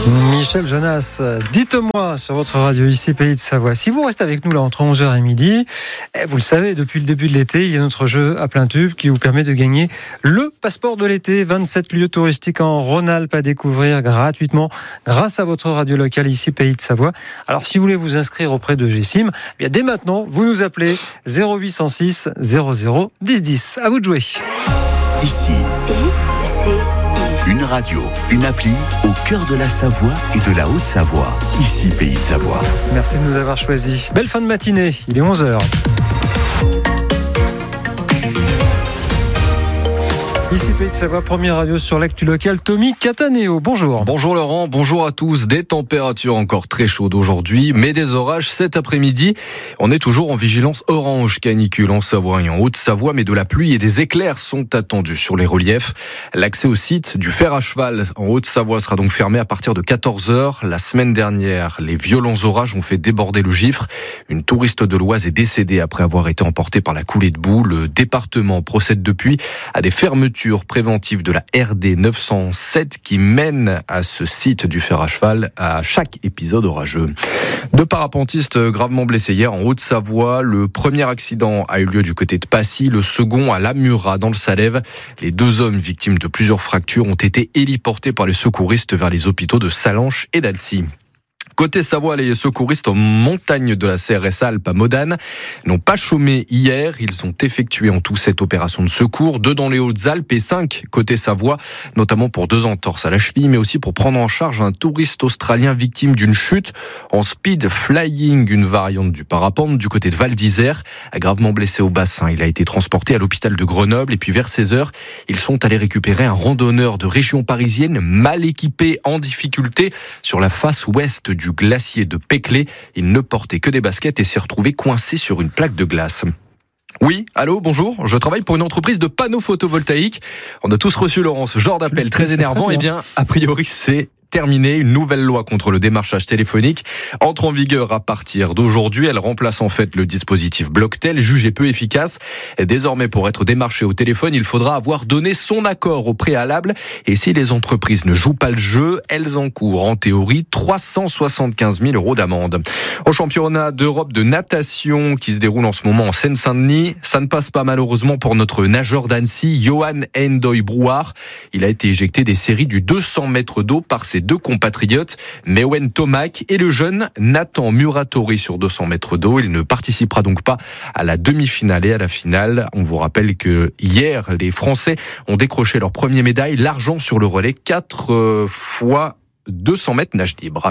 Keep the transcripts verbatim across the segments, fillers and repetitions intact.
Michel Jonas, dites-moi sur votre radio ici Pays de Savoie, si vous restez avec nous là entre onze heures et midi, vous le savez, depuis le début de l'été, il y a notre jeu à plein tube qui vous permet de gagner le passeport de l'été, vingt-sept lieux touristiques en Rhône-Alpes à découvrir gratuitement grâce à votre radio locale ici Pays de Savoie. Alors si vous voulez vous inscrire auprès de G S I M, eh bien dès maintenant, vous nous appelez zéro huit cent six zéro zéro dix dix. À vous de jouer. Ici, I C I. Une radio, une appli au cœur de la Savoie et de la Haute-Savoie. Ici, Pays de Savoie. Merci de nous avoir choisis. Belle fin de matinée, il est onze heures. Ici Pays de Savoie, première radio sur l'actu locale, Tommy Cataneo, bonjour. Bonjour Laurent, bonjour à tous. Des températures encore très chaudes aujourd'hui, mais des orages cet après-midi. On est toujours en vigilance orange canicule en Savoie et en Haute-Savoie, mais de la pluie et des éclairs sont attendus sur les reliefs. L'accès au site du fer à cheval en Haute-Savoie sera donc fermé à partir de quatorze heures. La semaine dernière, les violents orages ont fait déborder le Gifre. Une touriste de l'Oise est décédée après avoir été emportée par la coulée de boue. Le département procède depuis à des fermetures préventive de la R D neuf cent sept qui mène à ce site du fer à cheval à chaque épisode orageux. Deux parapentistes gravement blessés hier en Haute-Savoie. Le premier accident a eu lieu du côté de Passy, le second à La Murat dans le Salève. Les deux hommes victimes de plusieurs fractures ont été héliportés par les secouristes vers les hôpitaux de Sallanches et d'Annecy. Côté Savoie, les secouristes en montagne de la C R S Alpes à Modane n'ont pas chômé hier. Ils ont effectué en tout cette opération de secours, deux dans les Hautes-Alpes et cinq côté Savoie, notamment pour deux entorses à la cheville, mais aussi pour prendre en charge un touriste australien victime d'une chute en speed flying, une variante du parapente du côté de Val d'Isère, gravement blessé au bassin. Il a été transporté à l'hôpital de Grenoble et puis vers seize heures, ils sont allés récupérer un randonneur de région parisienne mal équipé, en difficulté sur la face ouest du glacier de Péclé. Il ne portait que des baskets et s'est retrouvé coincé sur une plaque de glace. Oui, allô, bonjour, je travaille pour une entreprise de panneaux photovoltaïques. On a tous reçu, Laurent, ce genre d'appel très énervant. Eh bien, a priori, c'est terminé. Une nouvelle loi contre le démarchage téléphonique entre en vigueur à partir d'aujourd'hui. Elle remplace en fait le dispositif Blocktel, jugé peu efficace. Désormais, pour être démarché au téléphone, il faudra avoir donné son accord au préalable. Et si les entreprises ne jouent pas le jeu, elles encourent en théorie trois cent soixante-quinze mille euros d'amende. Au championnat d'Europe de natation qui se déroule en ce moment en Seine-Saint-Denis, ça ne passe pas malheureusement pour notre nageur d'Annecy, Johan Endoy-Brouard. Il a été éjecté des séries du deux cents mètres d'eau par ses deux compatriotes, Mewen Tomac et le jeune Nathan Muratori sur deux cents mètres d'eau. Il ne participera donc pas à la demi-finale et à la finale. On vous rappelle que hier, les Français ont décroché leur première médaille, l'argent sur le relais, quatre fois deux cents mètres nage libre.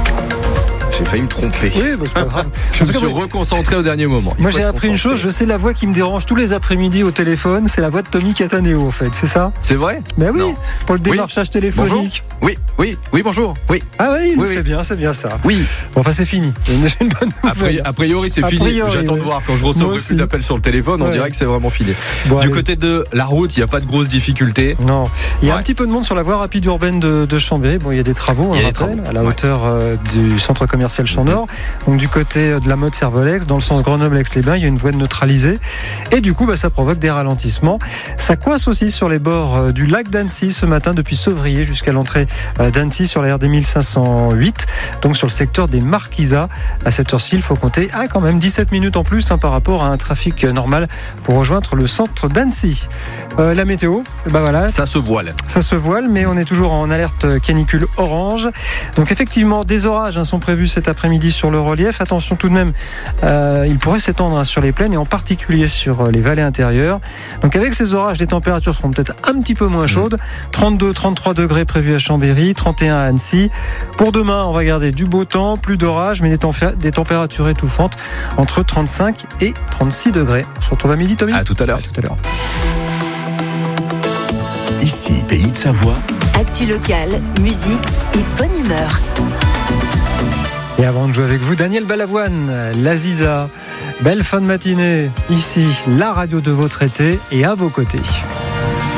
J'ai failli me tromper. Oui, bah c'est pas grave. Je me suis reconcentré au dernier moment. Il Moi, j'ai appris une chose, je sais la voix qui me dérange tous les après-midi au téléphone, c'est la voix de Tommy Cataneo, en fait, c'est ça ? C'est vrai ? Mais oui, Non. pour le démarchage oui. téléphonique. Bonjour. Oui, oui, oui, bonjour. Oui. Ah oui, il oui, le oui. fait bien, c'est bien ça. Oui. Bon, enfin, c'est fini. J'ai une bonne nouvelle. A priori, c'est A fini. priori, J'attends ouais. de voir. Quand je reçois plus d'appels sur le téléphone, on ouais. dirait que c'est vraiment fini. Bon, du allez. côté de la route, il n'y a pas de grosses difficultés. Non. Il y a Ouais. un petit peu de monde sur la voie rapide urbaine de, de Chambéry. Bon, il y a des travaux, on Il y le a des rappelle, travaux. à la Ouais. hauteur euh, du centre commercial Champ Nord. Donc, du côté de la Motte Servolex, dans le sens Grenoble-Aix-les-Bains, il y a une voie de neutralisée. Et du coup, bah, ça provoque des ralentissements. Ça coince aussi sur les bords euh, du lac d'Annecy ce matin, depuis Sevrier jusqu'à l'entrée euh, d'Annecy sur la R D mille cinq cent huit. Donc, sur le secteur des Marquisats. À cette heure-ci, il faut compter ah, quand même dix-sept minutes en plus hein, par rapport à un trafic euh, normal pour rejoindre le centre d'Annecy. Euh, la météo, bah voilà. Ça se voile. Ça se voile, mais on est toujours en alerte canicule orange. Donc effectivement, des orages hein, sont prévus cet après-midi sur le relief. Attention tout de même, euh, il pourrait s'étendre hein, sur les plaines et en particulier sur euh, les vallées intérieures. Donc avec ces orages, les températures seront peut-être un petit peu moins chaudes. trente-deux, trente-trois degrés prévus à Chambéry, trente et un à Annecy. Pour demain, on va garder du beau temps, plus d'orages, mais des, tempé- des températures étouffantes entre trente-cinq et trente-six degrés. On se retrouve à midi, Tommy ? À tout à l'heure. À tout à l'heure. Ici, Pays de Savoie. Actu locale, musique et bonne humeur. Et avant de jouer avec vous, Daniel Balavoine, l'Aziza. Belle fin de matinée, ici, la radio de votre été et à vos côtés.